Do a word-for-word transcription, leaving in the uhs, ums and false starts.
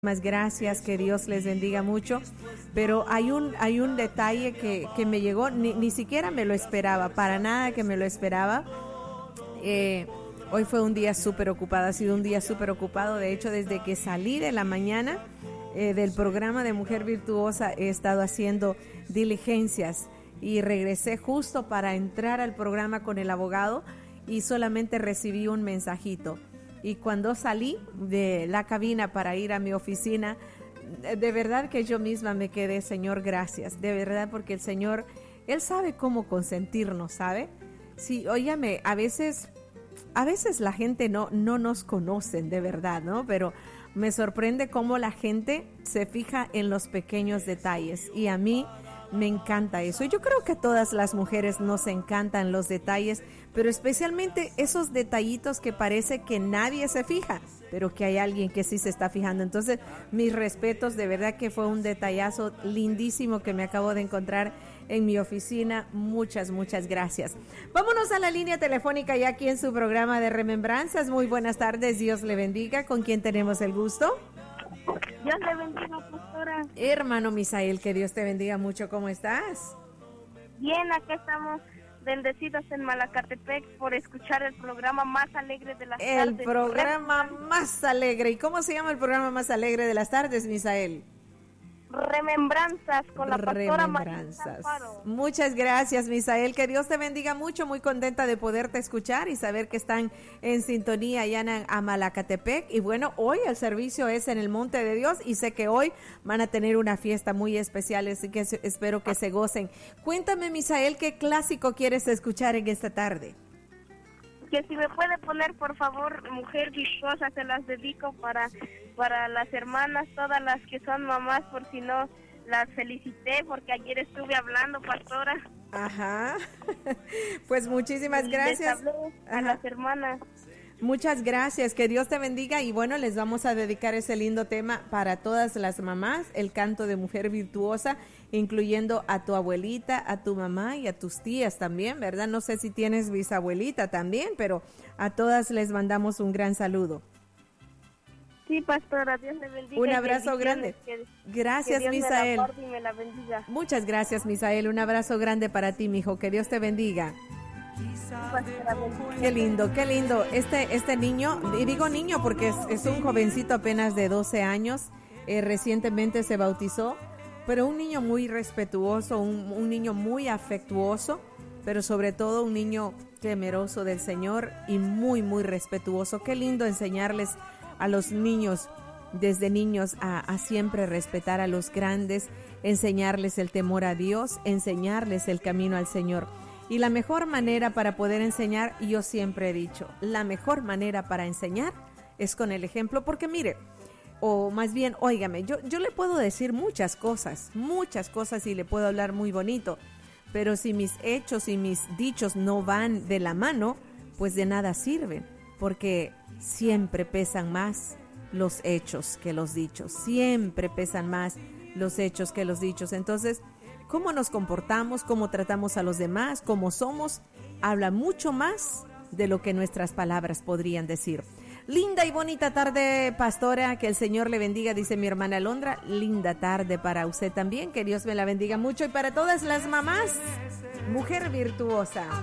Muchas gracias, que Dios les bendiga mucho, pero hay un hay un detalle que, que me llegó, ni, ni siquiera me lo esperaba, para nada que me lo esperaba. Eh, hoy fue un día súper ocupado, ha sido un día súper ocupado, de hecho desde que salí de la mañana eh, del programa de Mujer Virtuosa he estado haciendo diligencias y regresé justo para entrar al programa con el abogado y solamente recibí un mensajito. Y cuando salí de la cabina para ir a mi oficina, de verdad que yo misma me quedé, Señor, gracias, de verdad, porque el Señor, Él sabe cómo consentirnos, ¿sabe? Sí, óyame, a veces, a veces la gente no, no nos conocen, de verdad, ¿no? Pero me sorprende cómo la gente se fija en los pequeños detalles y a mí me encanta eso. Yo creo que a todas las mujeres nos encantan los detalles, pero especialmente esos detallitos que parece que nadie se fija, pero que hay alguien que sí se está fijando. Entonces, mis respetos, de verdad que fue un detallazo lindísimo que me acabo de encontrar en mi oficina. Muchas, muchas gracias. Vámonos a la línea telefónica ya aquí en su programa de Remembranzas. Muy buenas tardes, Dios le bendiga. ¿Con quién tenemos el gusto? Dios le bendiga, pastora. Hermano Misael, que Dios te bendiga mucho. ¿Cómo estás? Bien, aquí estamos bendecidos en Malacatepec por escuchar el programa más alegre de las tardes. El programa más alegre. ¿Y cómo se llama el programa más alegre de las tardes, Misael? Remembranzas con la pastora Remembranzas. Muchas gracias, Misael, que Dios te bendiga mucho, muy contenta de poderte escuchar y saber que están en sintonía allá en Amalacatepec. Y bueno, hoy el servicio es en el Monte de Dios y sé que hoy van a tener una fiesta muy especial, así que espero que se gocen. Cuéntame, Misael, ¿qué clásico quieres escuchar en esta tarde? Que si me puede poner, por favor, Mujer Virtuosa, se las dedico para, para las hermanas, todas las que son mamás, por si no las felicité, porque ayer estuve hablando, pastora. Ajá, pues muchísimas gracias. Les hablé a Ajá. las hermanas. Muchas gracias, que Dios te bendiga y bueno, les vamos a dedicar ese lindo tema para todas las mamás, el canto de Mujer Virtuosa, incluyendo a tu abuelita, a tu mamá y a tus tías también, ¿verdad? No sé si tienes bisabuelita también, pero a todas les mandamos un gran saludo. Sí, pastora, Dios le bendiga. Un abrazo grande. Que, gracias, que Dios Misael. Me la guarde y me la bendiga. Muchas gracias, Misael. Un abrazo grande para ti, mijo. Que Dios te bendiga. Qué lindo, qué lindo. Este este niño, y digo niño porque es, es un jovencito apenas de doce años, eh, recientemente se bautizó, pero un niño muy respetuoso, un, un niño muy afectuoso, pero sobre todo un niño temeroso del Señor y muy, muy respetuoso. Qué lindo enseñarles a los niños, desde niños, a, a siempre respetar a los grandes, enseñarles el temor a Dios, enseñarles el camino al Señor. Y la mejor manera para poder enseñar, yo siempre he dicho, la mejor manera para enseñar es con el ejemplo, porque mire, o más bien, óigame, yo, yo le puedo decir muchas cosas, muchas cosas y le puedo hablar muy bonito, pero si mis hechos y mis dichos no van de la mano, pues de nada sirven, porque siempre pesan más los hechos que los dichos, siempre pesan más los hechos que los dichos. Entonces, cómo nos comportamos, cómo tratamos a los demás, cómo somos, habla mucho más de lo que nuestras palabras podrían decir. Linda y bonita tarde, pastora, que el Señor le bendiga, dice mi hermana Alondra. Linda tarde para usted también, que Dios me la bendiga mucho y para todas las mamás, Mujer Virtuosa.